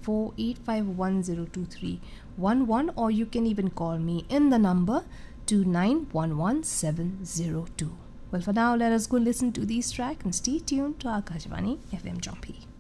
08485102311, or you can even call me in the number 2911 702. Well, for now, let us go listen to these tracks and stay tuned to Akashvani FM Jhampi.